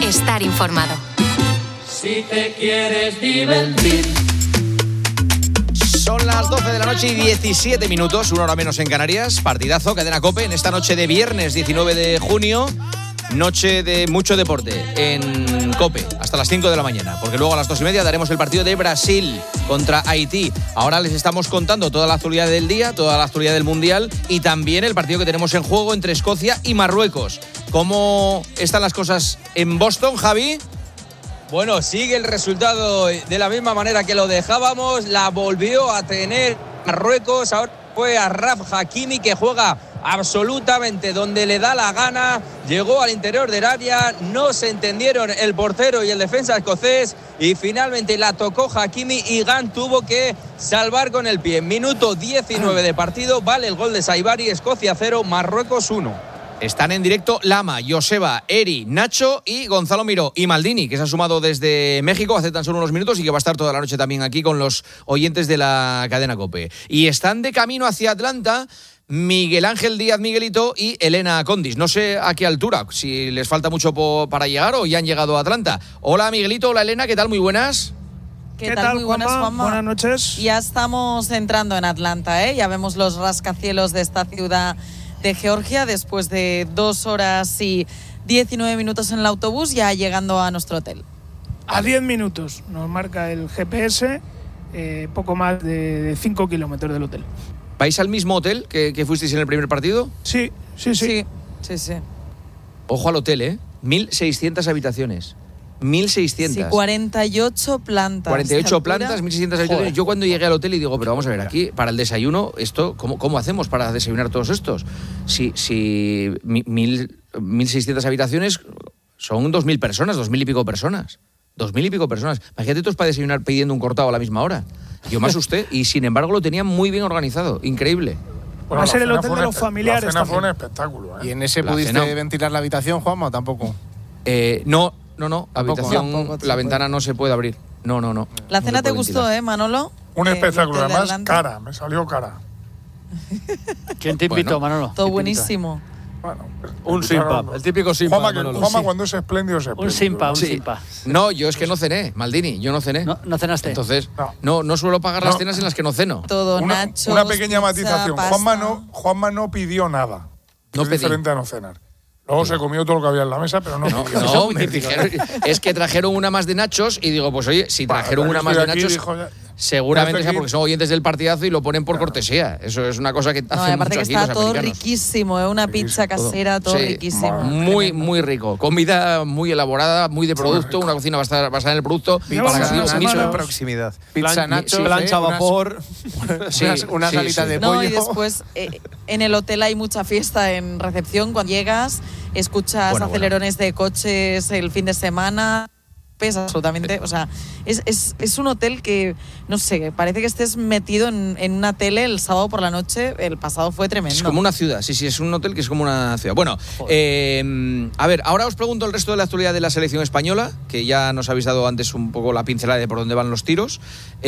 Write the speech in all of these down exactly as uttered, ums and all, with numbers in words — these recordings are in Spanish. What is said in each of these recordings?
estar informado. Si te quieres divertir. Son las doce de la noche y diecisiete minutos, una hora menos en Canarias. Partidazo, Cadena COPE, en esta noche de viernes diecinueve de junio. Noche de mucho deporte en COPE, hasta las cinco de la mañana, porque luego a las dos y media daremos el partido de Brasil contra Haití. Ahora les estamos contando toda la actualidad del día, toda la actualidad del Mundial y también el partido que tenemos en juego entre Escocia y Marruecos. ¿Cómo están las cosas en Boston, Javi? Bueno, sigue el resultado de la misma manera que lo dejábamos. La volvió a tener Marruecos. Ahora fue Achraf Hakimi, que juega absolutamente donde le da la gana. Llegó al interior del área, no se entendieron el portero y el defensa escocés y finalmente la tocó Hakimi y Gant tuvo que salvar con el pie. Minuto diecinueve de partido, vale el gol de Saibari. Escocia cero, Marruecos uno. Están en directo Lama, Joseba, Eri, Nacho y Gonzalo Miró y Maldini, que se ha sumado desde México hace tan solo unos minutos y que va a estar toda la noche también aquí con los oyentes de la cadena COPE. Y están de camino hacia Atlanta Miguel Ángel Díaz Miguelito y Elena Condis. No sé a qué altura, si les falta mucho po- para llegar o ya han llegado a Atlanta. Hola Miguelito, hola Elena, ¿qué tal? Muy buenas. ¿Qué, ¿Qué tal? Muy buenas, Juanma? Juanma. Buenas noches. Ya estamos entrando en Atlanta, ¿eh? Ya vemos los rascacielos de esta ciudad de Georgia después de dos horas y diecinueve minutos en el autobús, ya llegando a nuestro hotel. A diez minutos nos marca el G P S, eh, poco más de cinco kilómetros del hotel. ¿Vais al mismo hotel que, que fuisteis en el primer partido? Sí, sí, sí. Sí, sí, sí. Ojo al hotel, ¿eh? mil seiscientas habitaciones. mil seiscientas. Sí, cuarenta y ocho plantas. cuarenta y ocho plantas, mil seiscientas habitaciones. Yo cuando llegué al hotel y digo, pero vamos a ver, aquí para el desayuno, esto ¿cómo, cómo hacemos para desayunar todos estos? Si, si mil, mil seiscientas habitaciones son dos mil personas, dos mil y pico personas. Dos mil y pico personas. Imagínate todos para desayunar pidiendo un cortado a la misma hora. Yo me asusté y sin embargo lo tenían muy bien organizado. Increíble. Bueno, va a ser el hotel de los familiares. La cena fue un espectáculo, ¿eh? ¿Y en ese la pudiste cena... ventilar la habitación, Juanma, o tampoco? Eh, no, no, no. La ¿Tampoco? habitación, Tampoco la ventana puede. No se puede abrir. No, no, no. ¿La cena no te gustó, ventilar. eh, Manolo? Un eh, espectáculo, además cara, me salió cara. ¿Quién te invitó, bueno, Manolo? Todo buenísimo. Bueno, un simpa, el típico simpa. Juanma, que, Juanma cuando es espléndido, es espléndido. Un simpa, un sí. simpa. No, yo es que no cené, Maldini, yo no cené. No, no cenaste. Entonces, no, no, no suelo pagar no. las cenas en las que no ceno. Todo, una, nachos, una pequeña pizza, matización. pasta. Juanma no, Juanma no pidió nada. No es pedí. diferente a no cenar. Luego no. se comió todo lo que había en la mesa, pero no. No, pidió. no me dijeron, es que trajeron una más de nachos y digo, pues oye, si trajeron vale, una más de aquí, nachos, dijo, ya, seguramente sea porque son oyentes del partidazo y lo ponen por claro. cortesía. Eso es una cosa que no, hacen aparte mucho que aquí está los todo americanos. riquísimo, ¿eh? Una pizza casera, todo, todo sí, riquísimo. Muy, muy rico. Comida muy elaborada, muy de producto, una cocina basada, basada en el producto. Pizza, para pizza, pizza de proximidad. Pizza nachos, plancha a vapor, sí, unas, unas sí, alitas sí. de no, pollo. Y después eh, en el hotel hay mucha fiesta en recepción. Cuando llegas, escuchas bueno, acelerones bueno. de coches el fin de semana. Pesa absolutamente, o sea, es, es, es un hotel que, no sé, parece que estés metido en, en una tele el sábado por la noche. El pasado fue tremendo. Es como una ciudad, sí, sí, es un hotel que es como una ciudad. Bueno, eh, a ver, ahora os pregunto el resto de la actualidad de la selección española, que ya nos habéis dado antes un poco la pincelada de por dónde van los tiros.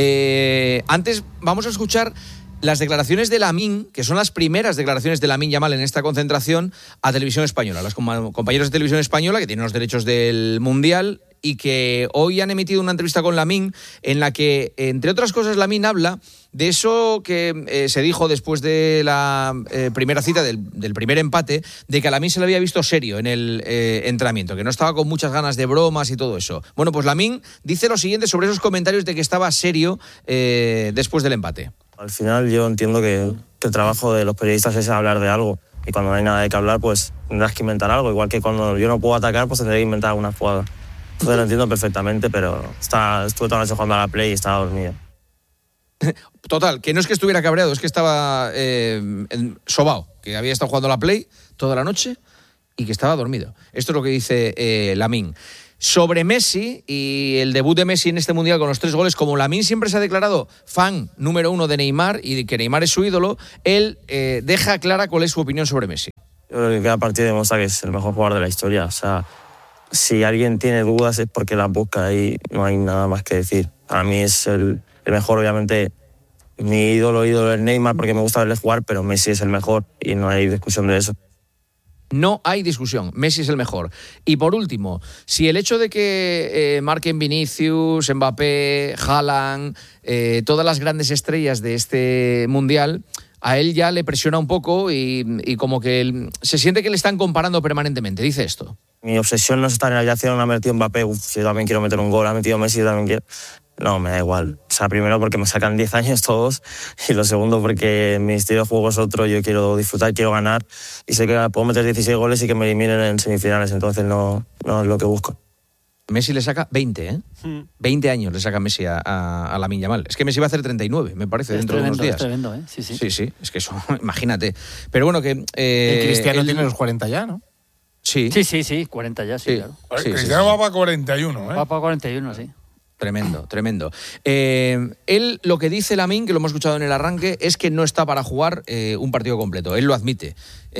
Eh, antes vamos a escuchar las declaraciones de Lamine, que son las primeras declaraciones de Lamine Yamal en esta concentración a Televisión Española. Los compañeros de Televisión Española, que tienen los derechos del Mundial, y que hoy han emitido una entrevista con Lamine en la que, entre otras cosas, Lamine habla de eso que eh, se dijo después de la eh, primera cita, del, del primer empate, de que a Lamine se le había visto serio en el eh, entrenamiento, que no estaba con muchas ganas de bromas y todo eso. Bueno, pues Lamine dice lo siguiente sobre esos comentarios de que estaba serio eh, después del empate. Al final yo entiendo que, que el trabajo de los periodistas es hablar de algo, y cuando no hay nada de qué hablar, pues tendrás que inventar algo, igual que cuando yo no puedo atacar, pues tendré que inventar alguna jugada. Entonces lo entiendo perfectamente, pero está, estuve toda la noche jugando a la Play y estaba dormido. Total, que no es que estuviera cabreado, es que estaba eh, sobao, que había estado jugando a la Play toda la noche y que estaba dormido. Esto es lo que dice eh, Lamine. Sobre Messi y el debut de Messi en este Mundial con los tres goles, como Lamine siempre se ha declarado fan número uno de Neymar y que Neymar es su ídolo, él eh, deja clara cuál es su opinión sobre Messi. Yo creo que cada partido demuestra que es el mejor jugador de la historia. O sea, si alguien tiene dudas es porque las busca y no hay nada más que decir. Para mí es el, el mejor, obviamente. Mi ídolo, ídolo es Neymar porque me gusta verle jugar, pero Messi es el mejor y no hay discusión de eso. No hay discusión, Messi es el mejor. Y por último, si el hecho de que eh, marquen Vinicius, Mbappé, Haaland, eh, todas las grandes estrellas de este Mundial, a él ya le presiona un poco y, y como que él, se siente que le están comparando permanentemente, dice esto. Mi obsesión no es estar en la habitación, ha metido Mbappé, uf, yo también quiero meter un gol, ha metido Messi, yo también quiero... No, me da igual. O sea, primero porque me sacan diez años todos y lo segundo porque mi estilo de juego es otro, yo quiero disfrutar, quiero ganar y sé que puedo meter dieciséis goles y que me eliminen en semifinales, entonces no, no es lo que busco. Messi le saca veinte, ¿eh? Mm. veinte años le saca Messi a, a, a Lamine Yamal. Es que Messi va a hacer treinta y nueve, me parece, es dentro tremendo, de unos días. Es tremendo, ¿eh? Sí, sí. Sí, sí, es que eso, imagínate. Pero bueno, que... Eh, el Cristiano él... tiene los cuarenta ya, ¿no? Sí. Sí, sí, sí, cuarenta ya, sí, sí. claro. Sí, Cristiano sí, sí. va para cuarenta y uno, ¿eh? Va para cuarenta y uno, sí. Tremendo, tremendo. Eh, él lo que dice Lamine, que lo hemos escuchado en el arranque, es que no está para jugar eh, un partido completo. Él lo admite.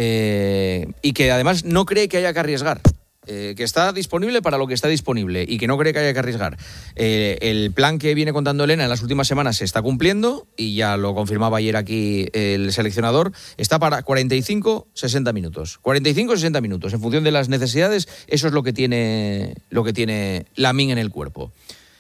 Eh, y que además no cree que haya que arriesgar. Eh, que está disponible para lo que está disponible y que no cree que haya que arriesgar. Eh, el plan que viene contando Elena en las últimas semanas se está cumpliendo y ya lo confirmaba ayer aquí el seleccionador. Está para cuarenta y cinco a sesenta minutos. cuarenta y cinco a sesenta minutos. En función de las necesidades, eso es lo que tiene, lo que tiene Lamine en el cuerpo.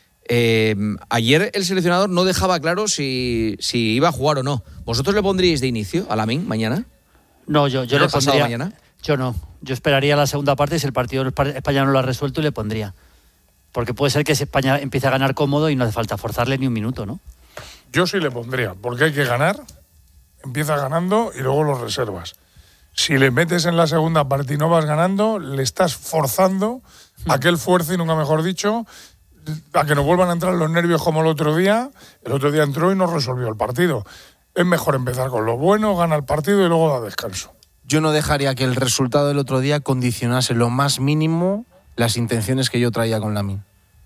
Eh, ayer el seleccionador no dejaba claro si, si iba a jugar o no. ¿Vosotros le pondríais de inicio a Lamine mañana? No, yo, yo le pondría... mañana? Yo no. Yo esperaría la segunda parte y si el partido España no lo ha resuelto y le pondría. Porque puede ser que si España empiece a ganar cómodo y no hace falta forzarle ni un minuto, ¿no? Yo sí le pondría, porque hay que ganar, empieza ganando y luego los reservas. Si le metes en la segunda parte y no vas ganando, le estás forzando a que él fuerce, y nunca mejor dicho, a que nos vuelvan a entrar los nervios como el otro día. El otro día entró y no resolvió el partido. Es mejor empezar con lo bueno, gana el partido y luego da descanso. Yo no dejaría que el resultado del otro día condicionase lo más mínimo las intenciones que yo traía con Lamine.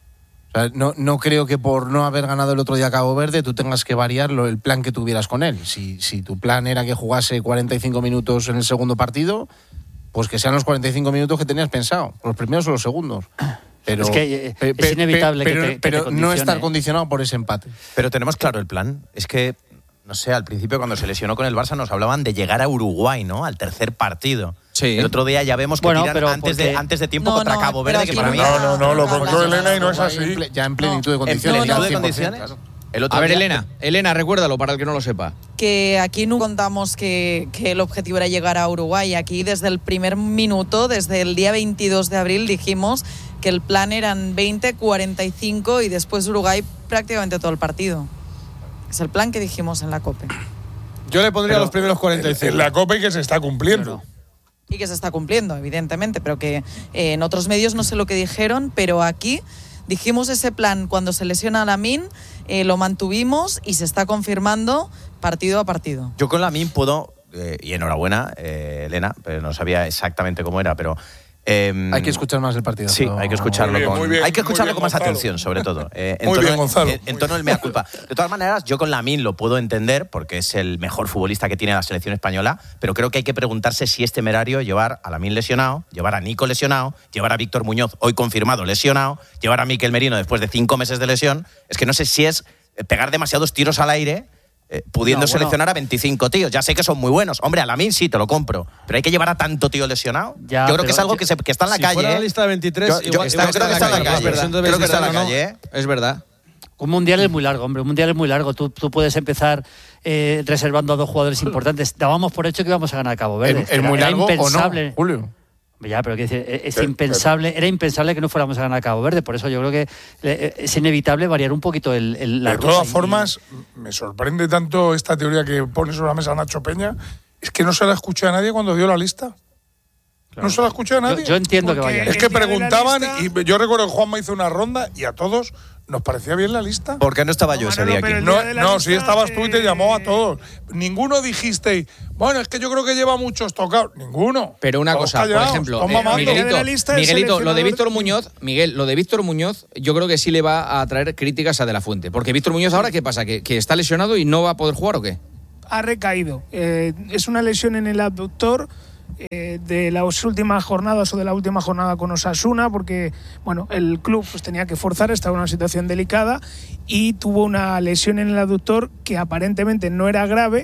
O sea, no, no creo que por no haber ganado el otro día a Cabo Verde tú tengas que variar lo, el plan que tuvieras con él. Si, si tu plan era que jugase cuarenta y cinco minutos en el segundo partido, pues que sean los cuarenta y cinco minutos que tenías pensado, los primeros o los segundos. Pero, es que eh, es inevitable pero, que te, que pero te no estar condicionado por ese empate. Pero tenemos claro el plan. Es que, no sé, al principio cuando se lesionó con el Barça nos hablaban de llegar a Uruguay, ¿no? Al tercer partido. Sí. El otro día ya vemos que bueno, tiran antes, de, antes de tiempo no, contra no, Cabo Verde, que para mí... No, no, no, lo contó Elena y no es así. Ya en plenitud de condiciones. ¿En plenitud de cien por condiciones? ciento, claro. El otro a ver, día... Elena, Elena, recuérdalo para el que no lo sepa. Que aquí no contamos que, que el objetivo era llegar a Uruguay. Aquí desde el primer minuto, desde el día veintidós de abril, dijimos que el plan eran veinte, cuarenta y cinco y después Uruguay prácticamente todo el partido. Es el plan que dijimos en la COPE. Yo le pondría Pero los primeros cuarenta y cinco. En la COPE que se está cumpliendo. Claro. Y que se está cumpliendo, evidentemente, pero que eh, en otros medios no sé lo que dijeron, pero aquí dijimos ese plan cuando se lesiona a Lamine, eh, lo mantuvimos y se está confirmando partido a partido. Yo con Lamine puedo, eh, y enhorabuena, eh, Elena, pero no sabía exactamente cómo era, pero... Eh, hay que escuchar más el partido. Sí, hay que escucharlo, bien, con, bien, hay que escucharlo bien, con más Gonzalo. atención, sobre todo. Eh, en muy tono, bien, Gonzalo. En, en tono del mea culpa. De todas maneras, yo con Lamine lo puedo entender porque es el mejor futbolista que tiene la selección española, pero creo que hay que preguntarse si es temerario llevar a Lamine lesionado, llevar a Nico lesionado, llevar a Víctor Muñoz, hoy confirmado, lesionado, llevar a Mikel Merino después de cinco meses de lesión. Es que no sé si es pegar demasiados tiros al aire Eh, pudiendo no, bueno, seleccionar a veinticinco tíos. Ya sé que son muy buenos. Hombre, a Lamine sí, te lo compro. Pero hay que llevar a tanto tío lesionado. Ya, yo creo que es algo yo, que, se, que está en la si calle. Si fuera ¿eh? la lista de veintitrés, yo, yo, igual, está, igual creo que está en la calle. calle. Creo que está en la calle. ¿eh? Es verdad. Un mundial es muy largo, hombre. Un mundial es muy largo. Tú, tú puedes empezar eh, reservando a dos jugadores importantes. Dábamos por hecho que íbamos a ganar a Cabo Verde. ¿Es, es muy largo era impensable. o no, Julio? Ya, pero quiero decir, es impensable, era impensable que no fuéramos a ganar a Cabo Verde, por eso yo creo que es inevitable variar un poquito el, el la De todas formas, y... me sorprende tanto esta teoría que pone sobre la mesa Nacho Peña, es que no se la escuché a nadie cuando dio la lista. Claro. No se la escuché a nadie. Yo, yo entiendo Porque que vaya. Es que preguntaban lista... y yo recuerdo que Juanma hizo una ronda y a todos nos parecía bien la lista. Porque no estaba no, yo ese no, día no, aquí. No, día no lista, sí estabas tú y te eh... llamó a todos. Ninguno dijisteis, bueno, es que yo creo que lleva muchos tocados. Ninguno. Pero una todos cosa, callados, por ejemplo, eh, Miguelito, lista, Miguelito lo de Víctor Muñoz, Miguel, lo de Víctor Muñoz, yo creo que sí le va a traer críticas a De la Fuente. Porque Víctor Muñoz ahora, ¿qué pasa? ¿Que, que está lesionado y no va a poder jugar o qué? Ha recaído. Eh, es una lesión en el abductor. Eh, de las últimas jornadas o de la última jornada con Osasuna, porque bueno, el club pues tenía que forzar, estaba en una situación delicada y tuvo una lesión en el aductor que aparentemente no era grave,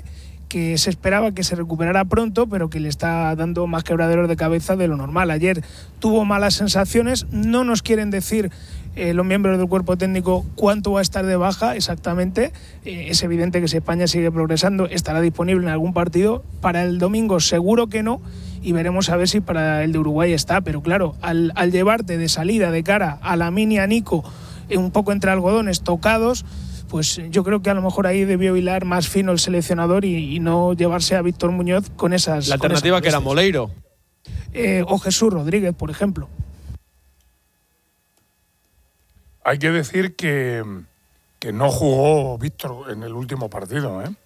que se esperaba que se recuperara pronto, pero que le está dando más quebraderos de cabeza de lo normal. Ayer tuvo malas sensaciones, no nos quieren decir eh, los miembros del cuerpo técnico cuánto va a estar de baja exactamente. Eh, es evidente que si España sigue progresando estará disponible en algún partido. Para el domingo seguro que no, y veremos a ver si para el de Uruguay está, pero claro, al, al llevarte de salida de cara a Lamine y a Nico, eh, un poco entre algodones, tocados, pues yo creo que a lo mejor ahí debió hilar más fino el seleccionador y, y no llevarse a Víctor Muñoz con esas... La alternativa esas que era Moleiro. Eh, o Jesús Rodríguez, por ejemplo. Hay que decir que, que no jugó Víctor en el último partido, ¿eh?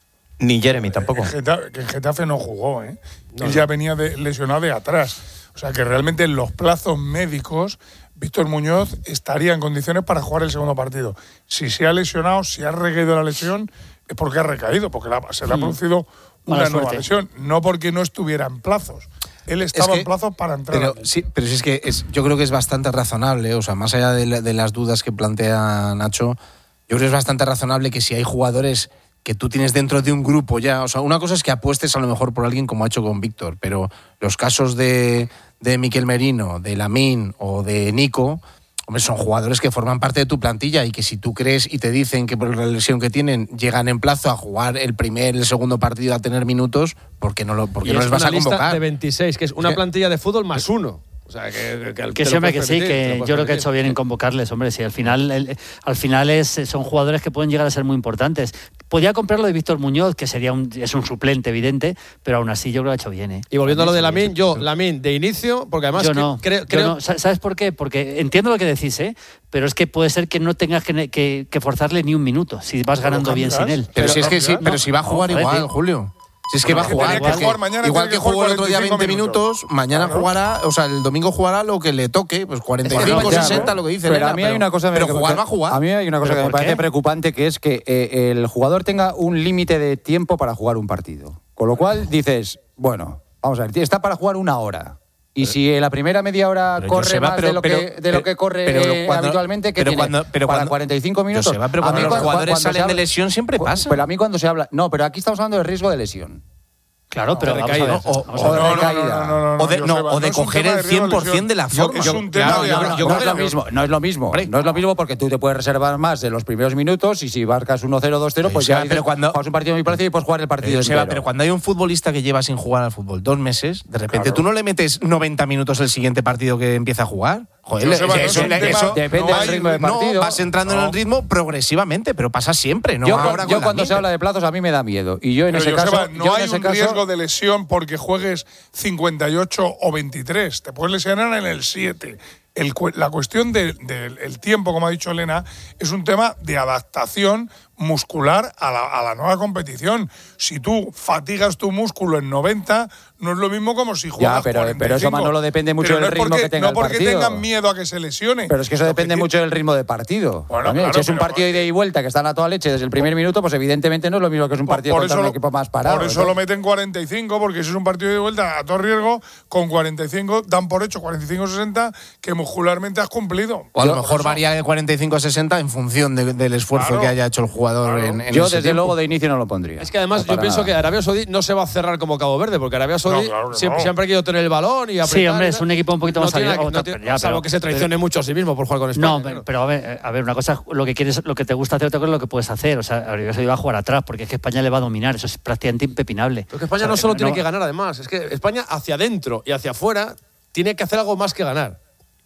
Ni Jeremy tampoco. En Getafe, que en Getafe no jugó, ¿eh? No, Él no. ya venía de, lesionado de atrás. O sea que realmente en los plazos médicos Víctor Muñoz estaría en condiciones para jugar el segundo partido. Si se ha lesionado, si ha recaído la lesión, es porque ha recaído, porque la, se le ha producido una Mala nueva suerte. lesión, no porque no estuviera en plazos. Él estaba que- en plazos para entrar. Pero aquí. sí, pero sí es que es, yo creo que es bastante razonable, o sea, más allá de, la- de las dudas que plantea Nacho, yo creo que es bastante razonable que si hay jugadores que tú tienes dentro de un grupo ya, o sea, una cosa es que apuestes a lo mejor por alguien como ha hecho con Víctor, pero los casos de, de Miquel Merino, de Lamine o de Nico, hombre, son jugadores que forman parte de tu plantilla y que si tú crees y te dicen que por la lesión que tienen llegan en plazo a jugar el primer, el segundo partido, a tener minutos, ¿por qué no, lo, por qué Y no es les vas una a lista convocar? de veintiséis, que es una Sí. plantilla de fútbol más uno. O sea, que, que, Que te sí, lo hombre, puedes que sí, permitir, te lo que puedes yo creo que ha permitir. hecho bien en convocarles, hombre. Sí, al final, el- al final es, son jugadores que pueden llegar a ser muy importantes. Podía comprarlo de Víctor Muñoz, que sería un, es un suplente evidente, pero aún así yo creo que lo ha hecho bien. ¿eh? Y volviendo a lo de También, Lamine, yo, Lamine de inicio, porque además Yo que- no, creo, yo creo no. Sa- ¿Sabes por qué? Porque entiendo lo que decís, ¿eh? Pero es que puede ser que no tengas que, que- que forzarle ni un minuto si vas ganando bien sin él. Pero, Pero si es que sí, no, pero si va a jugar joder, igual, tío. Julio. Si es que Bueno, va a que jugar, tiene que porque jugar mañana, igual tiene que que jugar jugó el otro día cuarenta y veinte cinco minutos, mañana Claro. jugará, o sea, el domingo jugará lo que le toque, pues cuarenta y cinco, Ya, sesenta, lo que dice pero Elena, a mí hay una cosa pero que- jugar va a jugar. A mí hay una cosa ¿Pero que me por parece qué? preocupante, que es que eh, el jugador tenga un límite de tiempo para jugar un partido. Con lo cual dices, bueno, vamos a ver, está para jugar una hora. Y si en la primera media hora Pero, corre Joseba, más pero- de lo que, pero- de lo que corre pero eh, cuando- habitualmente, que pero tiene cuando- pero para cuando- cuarenta y cinco minutos. Joseba, pero A cuando mí los cua- jugadores cuando se salen de habla- lesión siempre cu- pasa. Pero a mí cuando se habla... No, pero aquí estamos hablando de riesgo de lesión. Claro, pero de vamos a ver. recaída. O- vamos o a ver. de recaída. O de- no, Joseba, o de es un coger tema el de riesgo de cien por ciento de la lesión. forma. Es un tema Claro, de yo- adaptación. yo no creo es que lo la- mismo, no es lo mismo. Hombre. No es lo mismo porque tú te puedes reservar más de los primeros minutos y si marcas uno cero, dos cero, pues Joseba, ya pero dices, cuando- juegas un partido muy parecido y puedes jugar el partido Pero, Joseba, entero. pero cuando hay un futbolista que lleva sin jugar al fútbol dos meses, de repente Claro. tú no le metes noventa minutos el siguiente partido que empieza a jugar. Joder, Joseba, no eso, es un tema- eso- Depende no del hay- ritmo de no, partido. vas entrando en No. el ritmo progresivamente, pero pasa siempre, ¿no? yo ahora yo con cuando la se habla de plazos a mí me da miedo. Y yo en Pero, ese Joseba, caso, no yo en hay ese un caso, riesgo de lesión porque juegues cincuenta y ocho o veintitrés. Te puedes lesionar en el siete. El cu- la cuestión del de, el tiempo, como ha dicho Elena, es un tema de adaptación muscular a la, a la nueva competición. Si tú fatigas tu músculo en noventa, no es lo mismo como si juegas Ya, pero- cuarenta y pero eso, cinco. Manolo, depende mucho Pero del no es ritmo porque- que tenga No el porque partido. tengan miedo a que se lesione. Pero es que eso Lo depende tiene- mucho del ritmo de partido. Bueno, También, claro, si es un pero- partido de ida y vuelta que están a toda leche desde el primer minuto, pues evidentemente no es lo mismo que es un partido por contra eso un lo- equipo más parado. Por eso ¿no? lo meten cuarenta y cinco, porque si es un partido de vuelta a todo riesgo, con cuarenta y cinco dan por hecho cuarenta y cinco sesenta que muscularmente has cumplido. O a lo Yo- mejor eso- varía de cuarenta y cinco a sesenta en función de- del esfuerzo Claro. que haya hecho el jugador Claro. en, en Yo ese desde tiempo. luego de inicio no lo pondría. Es que además No, yo para pienso nada. que Arabia Saudí no se va a cerrar como Cabo Verde, porque Arabia Saudí No, claro que siempre, no. siempre ha querido tener el balón y apretar. Sí, hombre, y es tal. un equipo un poquito No más tiene- abierto, no tiene- ya, salvo pero- que se traicione mucho a sí mismo por jugar con España. No, claro. pero a ver, a ver, una cosa, lo que quieres, lo que te gusta hacer, otra cosa es lo que puedes hacer. O sea, Arabia Saudí va a jugar atrás, porque es que España le va a dominar, eso es prácticamente impepinable. Pero que España O sea, no solo tiene no- que ganar, además. Es que España hacia adentro y hacia afuera tiene que hacer algo más que ganar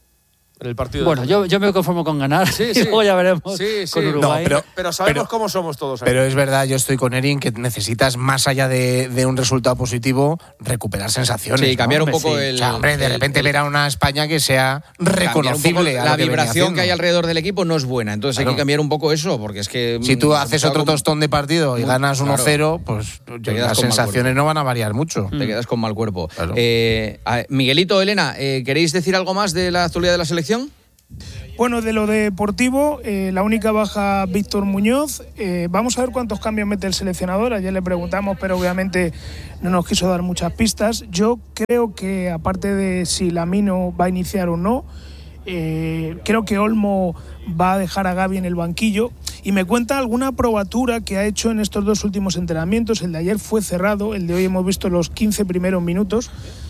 en el partido. de Bueno, hoy. yo, yo me conformo con ganar Sí, y sí. luego ya veremos Sí, sí. con Uruguay. No, pero- Pero sabemos pero- cómo somos todos. aquí. Pero es verdad, yo estoy con Erin, que necesitas, más allá de, de un resultado positivo, recuperar sensaciones. Sí, cambiar ¿no? un Hombre, poco sí. el- O sea, hombre, de el- repente el- ver a una España que sea reconocible. a la lo que venía vibración haciendo. que hay alrededor del equipo no es buena. Entonces hay Claro. que cambiar un poco eso, porque es que. Si tú mm, haces algo- otro tostón de partido y Muy- ganas uno cero, claro. pues yo- quedas las con mal sensaciones cuerpo. no van a variar mucho. Te quedas con mal cuerpo. Claro. Eh, a- Miguelito, Elena, eh, ¿queréis decir algo más de la actualidad de la selección? Bueno, de lo deportivo, eh, la única baja Víctor Muñoz. Eh, vamos a ver cuántos cambios mete el seleccionador. Ayer le preguntamos, pero obviamente no nos quiso dar muchas pistas. Yo creo que, aparte de si Lamino va a iniciar o no, eh, creo que Olmo va a dejar a Gavi en el banquillo. Y me cuenta alguna probatura que ha hecho en estos dos últimos entrenamientos. El de ayer fue cerrado, el de hoy hemos visto los quince primeros minutos.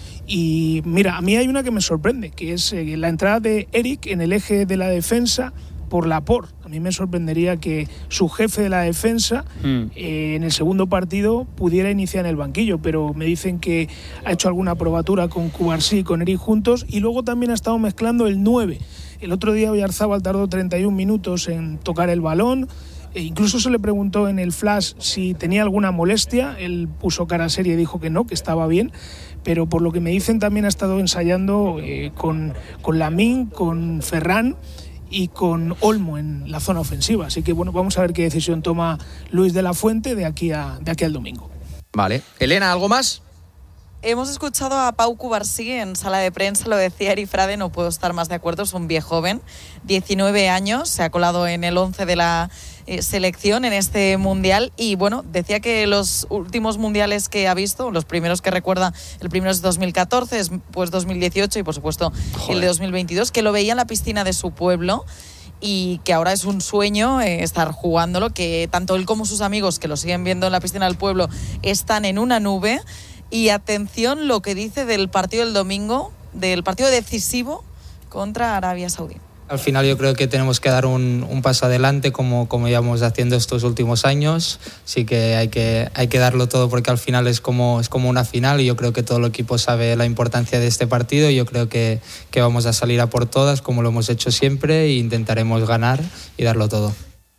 Y mira, a mí hay una que me sorprende, que es eh, la entrada de Eric en el eje de la defensa por Laporte. A mí me sorprendería que su jefe de la defensa mm. eh, en el segundo partido pudiera iniciar en el banquillo, pero me dicen que ha hecho alguna probatura con Cubarsí y con Eric juntos, y luego también ha estado mezclando el nueve. El otro día Oyarzábal tardó treinta y un minutos en tocar el balón, e incluso se le preguntó en el flash si tenía alguna molestia. Él puso cara seria y dijo que no, que estaba bien, pero por lo que me dicen también ha estado ensayando eh, con, con Lamine, con Ferran y con Olmo en la zona ofensiva. Así que bueno, vamos a ver qué decisión toma Luis de la Fuente de aquí, a, de aquí al domingo. Vale. Elena, ¿algo más? Hemos escuchado a Pau Cubarsí en sala de prensa, lo decía Eri Frade, no puedo estar más de acuerdo, es un viejo joven, diecinueve años, se ha colado en el once de la eh, selección en este mundial, y bueno, decía que los últimos mundiales que ha visto, los primeros que recuerda, el primero es dos mil catorce, después dos mil dieciocho y por supuesto Joder. el de dos mil veintidós, que lo veía en la piscina de su pueblo, y que ahora es un sueño eh, estar jugándolo, que tanto él como sus amigos que lo siguen viendo en la piscina del pueblo están en una nube. Y atención lo que dice del partido del domingo, del partido decisivo contra Arabia Saudí. Al final yo creo que tenemos que dar un, un paso adelante como, como llevamos haciendo estos últimos años. Sí que hay, que hay que darlo todo porque al final es como, es como una final, y yo creo que todo el equipo sabe la importancia de este partido, y yo creo que, que vamos a salir a por todas como lo hemos hecho siempre, e intentaremos ganar y darlo todo.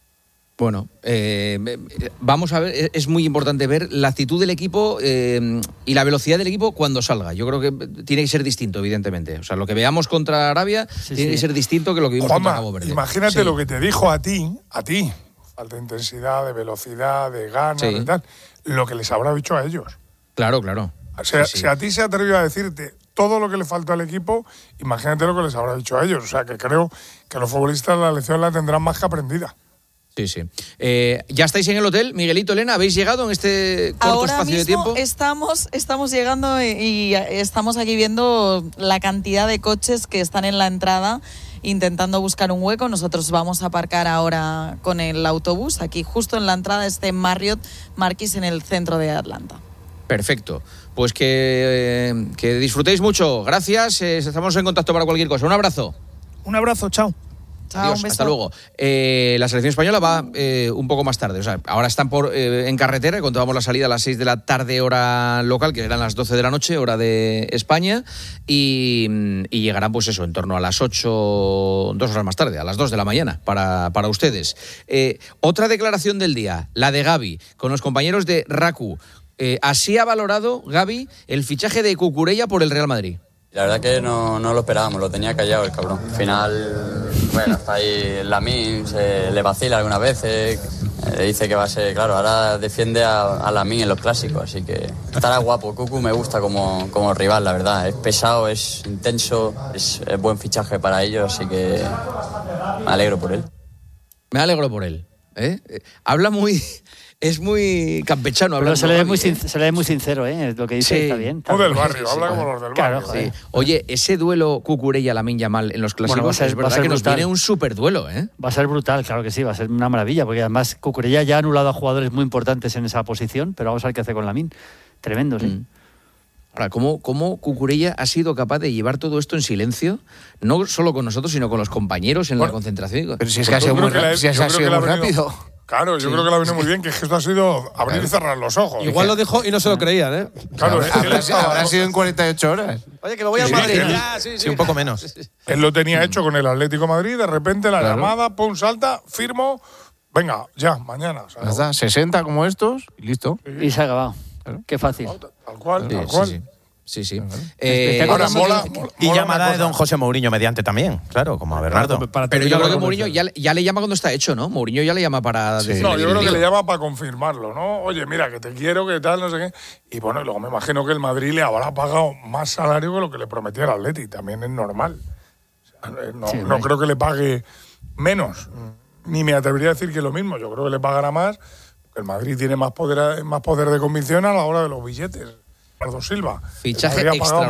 Bueno, eh, vamos a ver, es muy importante ver la actitud del equipo eh, y la velocidad del equipo cuando salga. Yo creo que tiene que ser distinto, evidentemente. O sea, lo que veamos contra Arabia sí, tiene sí. que ser distinto que lo que vimos Juanma, contra Cabo Verde. Imagínate sí. lo que te dijo a ti, a ti, falta de intensidad, de velocidad, de ganas, sí. de tal, lo que les habrá dicho a ellos. Claro, claro. O sea, sí, sí. si a ti se atrevió a decirte todo lo que le faltó al equipo, imagínate lo que les habrá dicho a ellos. O sea, que creo que los futbolistas la lección la tendrán más que aprendida. Sí, sí. Eh, ¿Ya estáis en el hotel? Miguelito, Elena, ¿habéis llegado en este corto Ahora espacio de tiempo? Estamos, estamos llegando y, y estamos aquí viendo la cantidad de coches que están en la entrada intentando buscar un hueco. Nosotros vamos a aparcar ahora con el autobús aquí justo en la entrada de este Marriott Marquis en el centro de Atlanta. Perfecto. Pues que, eh, que disfrutéis mucho. Gracias. Eh, estamos en contacto para cualquier cosa. Un abrazo. Un abrazo. Chao. Adiós, Chao, hasta luego. Eh, la selección española va eh, un poco más tarde. O sea, ahora están por eh, en carretera, y contábamos la salida a las seis de la tarde, hora local, que eran las doce de la noche, hora de España, y, y llegarán, pues eso, en torno a las ocho, dos horas más tarde, a las dos de la mañana, para, para ustedes. Eh, otra declaración del día, la de Gavi, con los compañeros de Raku. Eh, así ha valorado Gavi el fichaje de Cucurella por el Real Madrid. La verdad que no, no lo esperábamos, lo tenía callado el cabrón. Al final, bueno, está ahí Lamine, se le vacila algunas veces, eh, dice que va a ser, claro, ahora defiende a, a Lamine en los clásicos, así que estará guapo. Cucu me gusta como, como rival, la verdad, es pesado, es intenso, es, es buen fichaje para ellos, así que me alegro por él. Me alegro por él, ¿eh? Habla muy... Es muy campechano. Pero se le, ve muy sin, se le ve muy sincero, ¿eh? Lo que dice sí. está bien. Está o del bien. barrio, habla como los del claro, barrio. Sí. Oye, ese duelo Cucurella-Lamine Yamal en los clásicos, bueno, ser, es verdad que nos viene un súper duelo, ¿eh? Va a ser brutal, claro que sí, va a ser una maravilla, porque además Cucurella ya ha anulado a jugadores muy importantes en esa posición, pero vamos a ver qué hace con Lamine. Tremendo, sí. Mm. Ahora, ¿cómo, ¿cómo Cucurella ha sido capaz de llevar todo esto en silencio? No solo con nosotros, sino con los compañeros en bueno, la concentración. Pero si es que ha sido muy, ra- si ha sido muy rápido. Claro, yo sí. creo que la viene muy bien, que esto ha sido abrir claro. y cerrar los ojos. Igual lo dijo y no se lo creían, ¿eh? Claro, claro. Habrá, estaba, habrá sido en cuarenta y ocho horas. Oye, que me voy a sí, Madrid. Sí, ya, sí, sí. sí, un poco menos. Él lo tenía hecho con el Atlético de Madrid, de repente la claro. llamada, pum, salta, firmo, venga, ya, mañana. O sea, ¿no? sesenta como estos y listo. Sí. Y se ha acabado. Claro. Qué fácil. Tal cual, sí, tal cual. Sí, sí. Sí, sí. Eh, ahora, mola, mola, y mola llamada de don José Mourinho mediante también, claro, como a Bernardo. Claro, para pero yo creo que Mourinho ya, ya le llama cuando está hecho, ¿no? Mourinho ya le llama para... Sí. No, yo creo que le llama para confirmarlo, ¿no? Oye, mira, que te quiero, que tal, no sé qué. Y bueno, luego me imagino que el Madrid le habrá pagado más salario que lo que le prometía el Atleti. También es normal. O sea, no, sí, no creo que le pague menos. Ni me atrevería a decir que es lo mismo. Yo creo que le pagará más, porque el Madrid tiene más poder, más poder de convicción a la hora de los billetes. Silva. Fichaje extraordinario.